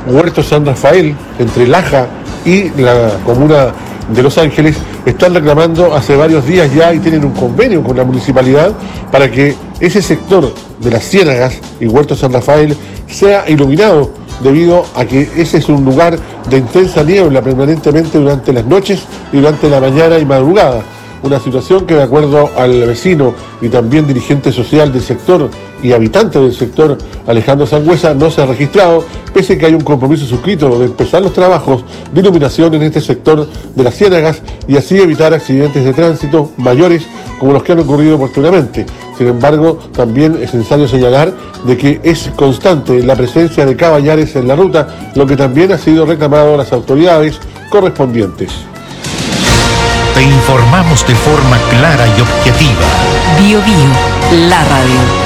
Huerto San Rafael, entre Laja y la comuna de Los Ángeles, están reclamando hace varios días ya y tienen un convenio con la municipalidad para que ese sector de las Ciénagas y Huerto San Rafael sea iluminado, debido a que ese es un lugar de intensa niebla permanentemente durante las noches y durante la mañana y madrugada. Una situación que, de acuerdo al vecino y también dirigente social del sector y habitante del sector, Alejandro Sangüesa, no se ha registrado, pese a que hay un compromiso suscrito de empezar los trabajos de iluminación en este sector de las Ciénagas y así evitar accidentes de tránsito mayores como los que han ocurrido oportunamente. Sin embargo, también es necesario señalar de que es constante la presencia de caballares en la ruta, lo que también ha sido reclamado a las autoridades correspondientes. Te informamos de forma clara y objetiva. Bio Bio, la radio.